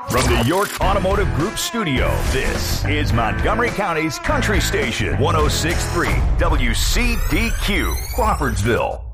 From the York Automotive Group studio, this is Montgomery County's Country Station, 106.3 WCDQ, Crawfordsville.